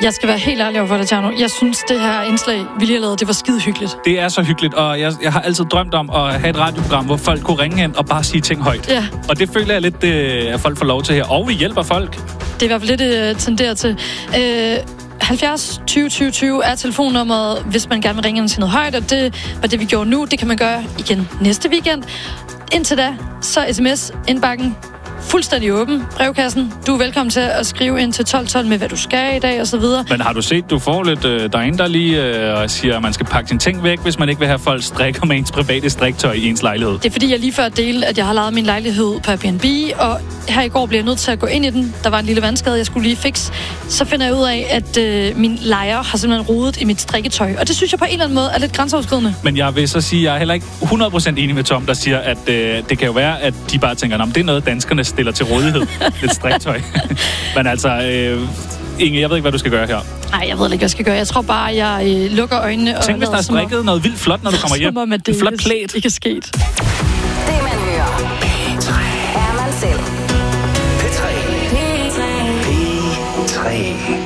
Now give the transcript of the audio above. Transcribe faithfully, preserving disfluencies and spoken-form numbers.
Jeg skal være helt ærlig over for dig, Tjerno. Jeg synes, det her indslag, vi lige har lavet, det var skide hyggeligt. Det er så hyggeligt, og jeg, jeg har altid drømt om at have et radioprogram, hvor folk kunne ringe hen og bare sige ting højt. Ja. Og det føler jeg lidt, at folk får lov til her. Og vi hjælper folk. Det er i hvert fald lidt uh, tenderet til. Uh, halvfjerds tyve tyve tyve er telefonnummeret, hvis man gerne vil ringe ind til noget højt, og det var det, vi gjorde nu. Det kan man gøre igen næste weekend. Indtil da, så sms-indbakken fuldstændig åben. Brevkassen. Du er velkommen til at skrive ind til tolv tolv med, hvad du skal i dag, og så videre. Men har du set, du får lidt... Øh, der er en, der lige øh, siger, at man skal pakke sine ting væk, hvis man ikke vil have folk strikker med ens private striktøj i ens lejlighed. Det er fordi, jeg lige før delte, at jeg har lejet min lejlighed på Airbnb, og her i går blev jeg nødt til at gå ind i den. Der var en lille vandskade, jeg skulle lige fikse. Så finder jeg ud af, at øh, min lejer har simpelthen rodet i mit strikketøj. Og det synes jeg på en eller anden måde er lidt grænseoverskridende. Men jeg vil så sige, at jeg er heller ikke hundrede procent enig med Tom, der siger, at øh, det kan jo være, at de bare tænker, om det er noget, danskerne stiller til rådighed. Lidt striktøj. Men altså, øh, Inge, jeg ved ikke, hvad du skal gøre her. Nej, jeg ved ikke, hvad jeg skal gøre. Jeg tror bare, jeg øh, lukker øjnene. Tænk, hvis der er strikket om, noget vildt flot, når du kommer hjem. Som om, at det flot klædt. ikke er sket. Det, man hører.